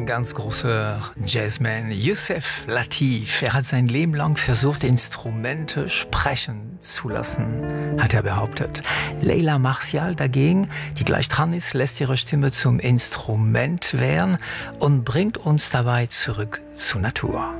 ganz großer Jazzman, Yusef Lateef. Er hat sein Leben lang versucht, Instrumente sprechen zu lassen, hat er behauptet. Leila Martial dagegen, die gleich dran ist, lässt ihre Stimme zum Instrument werden und bringt uns dabei zurück zur Natur.